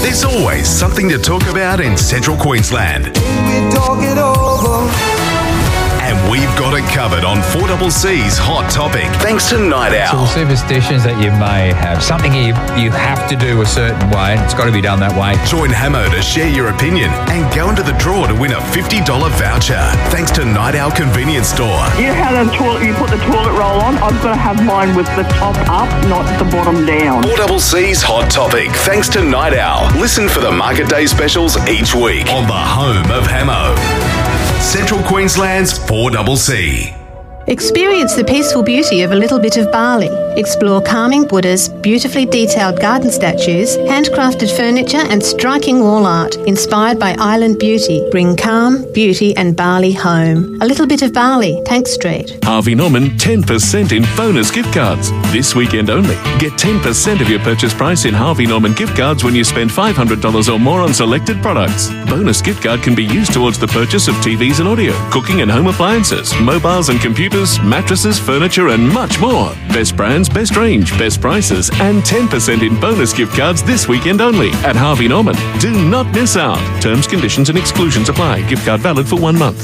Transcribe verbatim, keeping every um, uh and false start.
There's always something to talk about in Central Queensland. And we've got it covered on four C C's Hot Topic, thanks to Night Owl. So superstitions that you may have, something you you have to do a certain way, and it's got to be done that way. Join Hamo to share your opinion and go into the draw to win a fifty dollars voucher, thanks to Night Owl Convenience Store. You know how the toilet, you put the toilet roll on? I've got to have mine with the top up, not the bottom down. four C C's Hot Topic, thanks to Night Owl. Listen for the Market Day specials each week on the home of Hamo. Central Queensland's four C C. Experience the peaceful beauty of a little bit of Bali. Explore calming Buddhas, beautifully detailed garden statues, handcrafted furniture and striking wall art inspired by island beauty. Bring calm, beauty and Bali home. A little bit of Bali, Tank Street. Harvey Norman, ten percent in bonus gift cards. This weekend only. Get ten percent of your purchase price in Harvey Norman gift cards when you spend five hundred dollars or more on selected products. Bonus gift card can be used towards the purchase of T Vs and audio, cooking and home appliances, mobiles and computers, mattresses, furniture and much more. Best brands, best range, best prices and ten percent in bonus gift cards this weekend only at Harvey Norman. Do not miss out. Terms, conditions and exclusions apply. Gift card valid for one month.